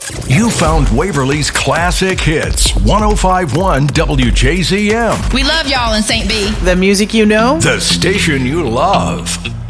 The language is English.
You found Waverly's Classic Hits, 105.1 WJZM. We love y'all in St. B. The music you know. The station you love.